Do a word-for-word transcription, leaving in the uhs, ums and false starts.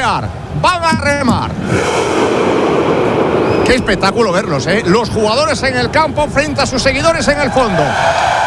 bucear, van a remar. Qué espectáculo verlos, ¿eh? Los jugadores en el campo frente a sus seguidores en el fondo.